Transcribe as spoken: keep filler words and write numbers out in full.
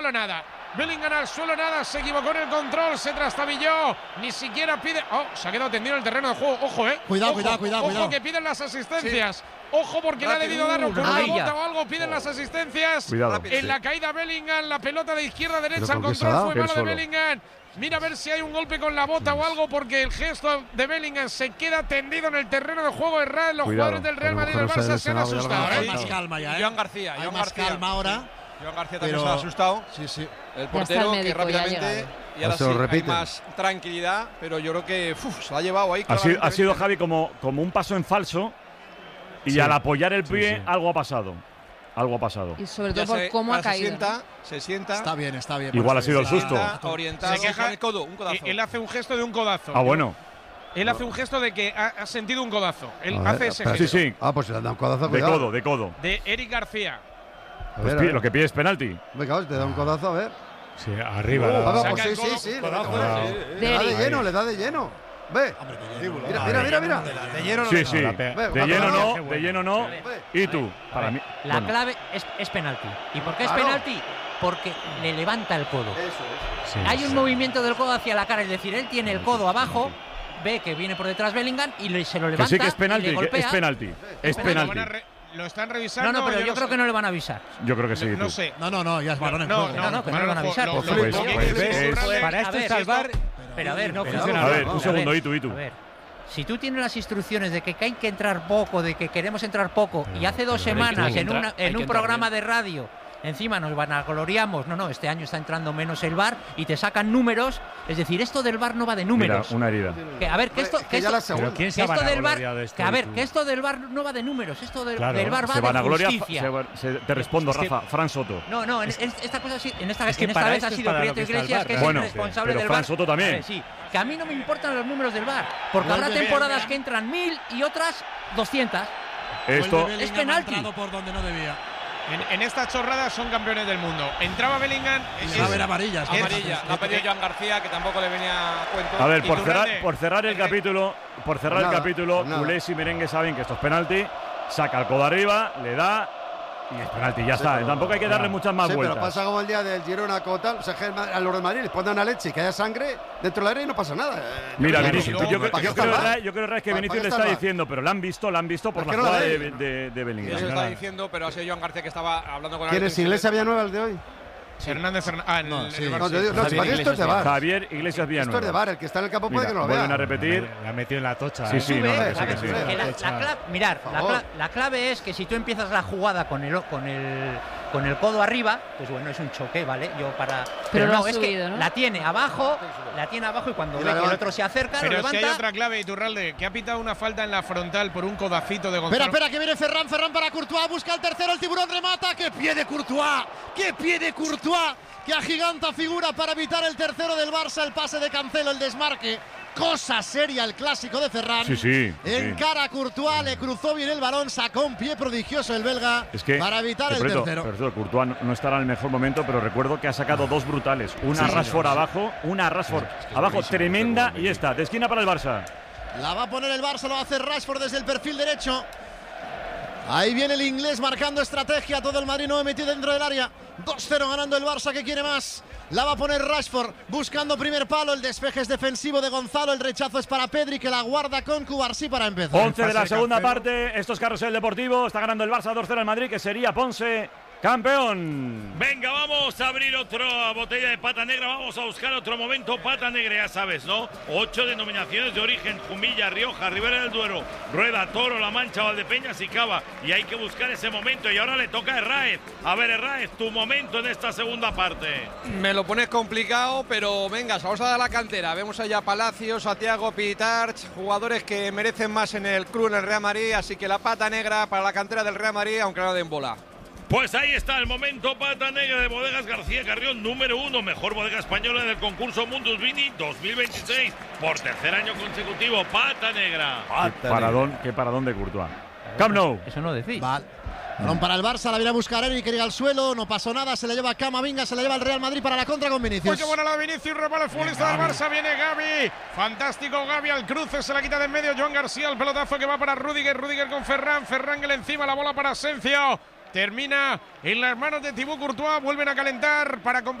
nada. Bellingham al suelo, nada, se equivocó en el control, se trastabilló, ni siquiera pide. Oh, se ha quedado tendido en el terreno de juego. Ojo, eh. Cuidado, ojo, cuidado, cuidado. Ojo cuidado. que piden las asistencias. Sí. Ojo porque Rápido. le ha debido dar con una bota o algo. Piden oh. las asistencias. Cuidado. En sí. la caída Bellingham, la pelota de izquierda a derecha, el control fue mano de Bellingham. Mira a ver si hay un golpe con la bota o algo, porque el gesto de Bellingham se queda tendido en el terreno de juego. Errar, los Cuidado. jugadores del Real Madrid y del Barça se han asustado. Hay más calma ya, ¿eh? Joan García, hay Joan más García. calma ahora. Joan García también pero, se ha asustado. Sí, sí. El portero el que rápidamente y ahora sí hay más tranquilidad, pero yo creo que uf, se la ha llevado ahí. Ha sido, ha sido Javi como, como un paso en falso y sí. al apoyar el pie sí, sí. algo ha pasado. Algo ha pasado. Y sobre todo por cómo ha caído. Se sienta, ¿no? se sienta. Está bien, está bien. Igual ha sido el susto. Orientado. Se queja el codo, un codazo. Él hace un gesto de un codazo. Ah, bueno. Él hace un gesto de que ha, ha sentido un codazo. Él a hace ver, ese gesto. Sí, sí. Ah, pues se le ha dado un codazo. De cuidado. codo, de codo. De Eric García. A ver, pues pide, lo que pide es penalti. Venga, te da un codazo, a ver. Sí, arriba. Uh, la, vamos, saca pues el sí, codo, sí, sí. codazo, Le, sí, sí. le da de lleno, le da de lleno. Ve. Mira, mira, mira, mira. De lleno no. Sí, sí. Ve, de lleno no, de lleno no. Y tú, para mí. La bueno. clave es, es penalti. ¿Y por qué es claro. penalti? Porque le levanta el codo. Eso es. Sí, Hay sí. un movimiento del codo hacia la cara, es decir, él tiene el codo abajo, ve que viene por detrás Bellingham y le, se lo levanta. Que sí que es penalti, y le golpea. es penalti. Es penalti. Lo están revisando. No, no, pero yo, yo creo no que no le van a avisar. Yo creo que sí. No, no tú. sé. No, no, no, ya es balón en no, juego. No, no, que no le van a avisar. Lo, lo, pues, lo, pues, pues, pues, pues, para esto está el V A R. Pero a ver, no pero, funciona. A ver, un segundo, y tú, y tú. A ver. Si tú tienes las instrucciones de que hay que entrar poco, de que queremos entrar poco, y hace dos semanas en, una, en un programa de radio encima nos vanagloriamos, no, no, este año está entrando menos el V A R y te sacan números, es decir, esto del V A R no va de números. Mira, una herida. Que, a ver, que esto, que esto, ¿Pero quién se que esto del V A R, de esto que a ver, que esto del V A R no va de números, esto del, claro. del V A R va se de justicia. Se, se, te respondo, es que, Rafa, Fran Soto. No, no, en, en esta cosa sí, en esta, es que en esta vez ha sido Prieto Iglesias, que es bueno, el responsable pero del Fran V A R. Soto también. Ver, sí, que a mí no me importan los números del V A R, porque habrá temporadas que entran mil y otras doscientas. Esto es penalti. Por donde no debía. En, en estas chorradas son campeones del mundo. Entraba Bellingham. Es, a ver, amarillas. Amarilla. La ha pedido Joan García, que tampoco le venía a cuento. A ver, por cerrar, por cerrar el capítulo, por cerrar el capítulo, culés y merengue saben que esto es penalti. Saca el codo arriba, le da y es penalti, ya sí, está. Tampoco hay que darle muchas más sí, vueltas. Pero pasa como el día del Girona como tal, o sea, a los de Madrid les ponen una leche y que haya sangre dentro del área y no pasa nada. Eh, Mira, claro, Vinicius, yo, yo, yo, yo, creo, Ray, yo creo Ray, que Vinicius le está diciendo, pero la han visto, la han visto por la jugada de, de, de Bellingham. Eso está diciendo, pero ha sido Joan García que estaba hablando con ¿Quién es Iglesias Villanueva el de hoy? Hernández Fernández. Ah, no, sí. no, yo digo, no, Javier esto es de V A R. Javier Iglesias Villanueva. Esto es de V A R, el que está en el campo puede Mira, que no lo vea. Vuelven a repetir. La ha metido en la tocha. Sí, sí, ¿eh? no, Sube, no, sí, sí. Que la, la clave, mirar, la, cla la clave es que si tú empiezas la jugada con el con el con el codo arriba, pues bueno, es un choque, ¿vale? Yo para Pero, pero no, no, es subido, que ¿no? la tiene abajo, la tiene abajo y cuando ve que el otro se acerca, pero lo levanta. si hay otra clave, Iturralde, que ha pitado una falta en la frontal por un codacito de Gonzalo. Espera, espera, que viene Ferran, Ferran para Courtois, busca el tercero, el tiburón remata, ¡qué pie de Courtois! ¡Qué pie de Courtois! ¡Qué agiganta figura para evitar el tercero del Barça, el pase de Cancelo, el desmarque! Cosa seria el clásico de Ferran. Sí, sí. En sí. cara a Courtois, le cruzó bien el balón, sacó un pie prodigioso el belga es que, para evitar el Preto, tercero. Preto, Courtois no, no estará en el mejor momento, pero recuerdo que ha sacado dos brutales. Una sí, Rashford sí, abajo, una Rashford es que es abajo, tremenda, y esta, de esquina para el Barça. La va a poner el Barça, lo va a hacer Rashford desde el perfil derecho. Ahí viene el inglés marcando estrategia, todo el Madrid no metido dentro del área. dos cero ganando el Barça, que quiere más. La va a poner Rashford, buscando primer palo, el despeje es defensivo de Gonzalo, el rechazo es para Pedri, que la guarda con Cubarsí para empezar. once de la segunda parte, esto es Carrusel Deportivo, está ganando el Barça dos cero al Madrid, que sería Ponce campeón. Venga, vamos a abrir otra botella de pata negra, vamos a buscar otro momento pata negra, ya sabes, ¿no? Ocho denominaciones de origen: Jumilla, Rioja, Ribera del Duero, Rueda, Toro, La Mancha, Valdepeñas y Cava. Y hay que buscar ese momento, y ahora le toca a Herráez. A ver, Herráez, tu momento en esta segunda parte. Me lo pones complicado, pero venga, vamos a dar la cantera. Vemos allá a Palacios, a Thiago Pitarch, jugadores que merecen más en el club, en el Real Madrid, así que la pata negra para la cantera del Real Madrid, aunque no den bola. Pues ahí está el momento pata negra de Bodegas García Carrión, número uno, mejor bodega española en el concurso Mundus Vini dos mil veintiséis, por tercer año consecutivo, pata negra. Pata qué paradón, qué paradón de Courtois. Camp Nou. Eso no decís. Vale. Balón para el Barça, la viene a buscar Eric, que llega al suelo, no pasó nada, se le lleva Camavinga, se le lleva el Real Madrid para la contra con Vinicius. Uy, qué buena la de Vinicius, repara el futbolista del Barça, viene Gavi, fantástico Gavi al cruce, se la quita de en medio Joan García, el pelotazo que va para Rüdiger, Rüdiger con Ferran, Ferran el encima, la bola para Asensio. termina en las manos de Thibaut Courtois. Vuelven a calentar para